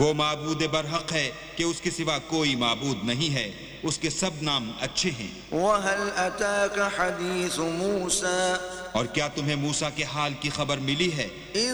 वो माबूद बरहक है कि उसके सिवा कोई माबूद नहीं है, उसके सब नाम अच्छे हैं। वहल अताका हदीस मूसा, और क्या तुम्हें मूसा के हाल की खबर मिली है?